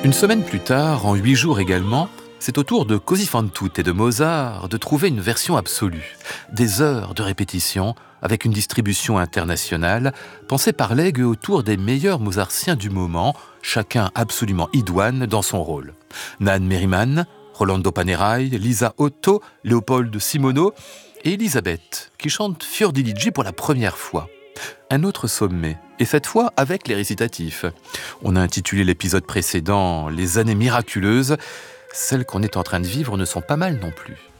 Une semaine plus tard, en 8 jours également, c'est au tour de Così fan tutte et de Mozart de trouver une version absolue. Des heures de répétition, avec une distribution internationale, pensée par Legge autour des meilleurs mozartiens du moment, chacun absolument idoine dans son rôle. Nan Merriman, Rolando Panerai, Lisa Otto, Leopold Simoneau et Elisabeth, qui chante Fiordiligi pour la première fois. Un autre sommet, et cette fois avec les récitatifs. On a intitulé l'épisode précédent « Les années miraculeuses ». Celles qu'on est en train de vivre ne sont pas mal non plus.